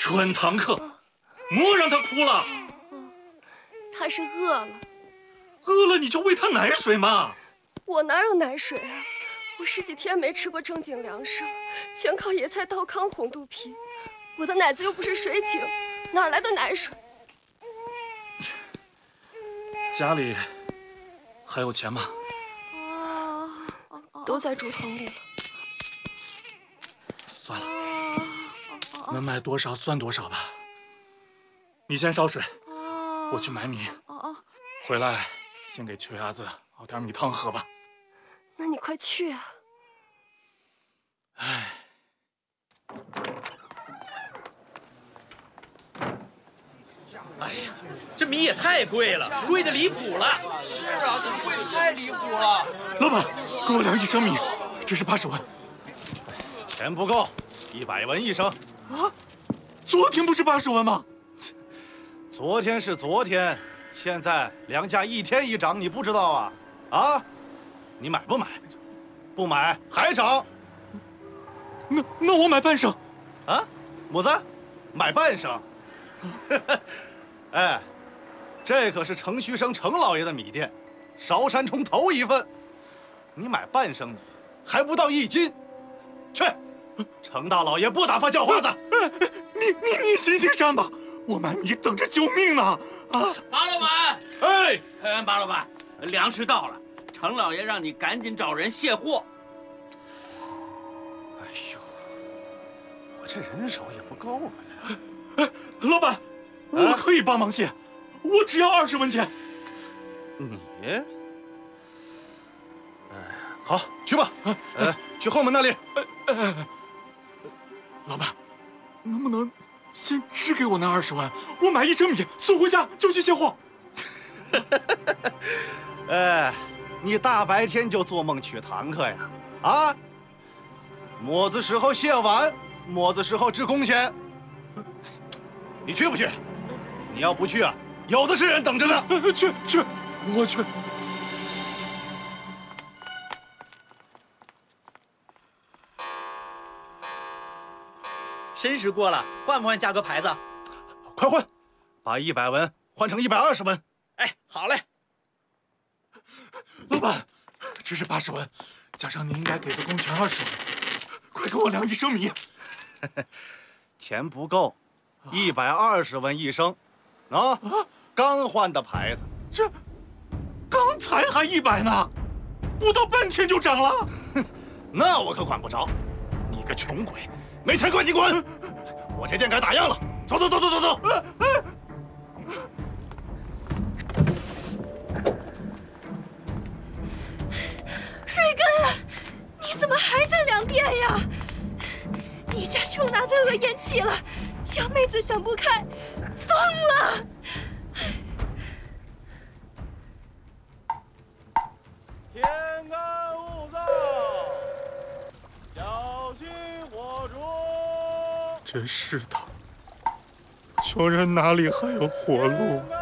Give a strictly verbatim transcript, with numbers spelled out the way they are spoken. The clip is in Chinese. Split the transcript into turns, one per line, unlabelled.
穿堂客，莫让他哭了。
他是饿了。
饿了你就喂他奶水嘛。
我哪有奶水啊？我十几天没吃过正经粮食了，全靠野菜稻糠哄肚皮。我的奶子又不是水井，哪来的奶水？
家里还有钱吗？
啊，都在竹筒里了。
算了，能卖多少算多少吧。你先烧水，我去买米，回来先给秋伢子熬点米汤喝吧。
那你快去啊！
唉。
哎呀，这米也太贵了，贵的离谱了。
是啊，这贵的太离谱了。
老板，给我量一升米，这是八十文。
钱不够，一百文一升。
啊，昨天不是八十文吗？
昨天是昨天，现在粮价一天一涨，你不知道啊？啊，你买不买？不买还涨。
那那我买半升。
啊，母子，买半升。哎，这可是程旭生程老爷的米店，韶山冲头一份。你买半升米，还不到一斤。去，程大老爷不打发叫花子。
你你你行行善吧，我买米等着救命呢。啊，
马老板，
哎，
呃，马老板，粮食到了，程老爷让你赶紧找人卸货。
哎呦，我这人手也不够啊。
哎，老板，我可以帮忙卸，我只要二十文钱。
你，哎，好，去吧。呃，去后门那里。
老板，能不能先支给我那二十文？我买一升米送回家就去卸货。
哎，你大白天就做梦娶堂客呀？啊？么子时候卸碗，么子时候支工钱。你去不去？你要不去啊，有的是人等着呢。
去去，我去。
申时过了，换不换价格牌子？
快换，把一百文换成一百二十文。
哎，好嘞。
老板，这是八十文，加上你应该给的工钱二十文，快给我量一升米。
钱不够，一百二十文一升，啊，刚换的牌子。
这刚才还一百呢，不到半天就涨了。
那我可管不着，你个穷鬼！没钱管你滚！我这店该打烊了，走走走走走走！
帅哥，你怎么还在粮店呀？你家秋娜在恶咽气了，小妹子想不开，疯了！
天干物燥，小心火烛。
真是的，穷人哪里还有活路？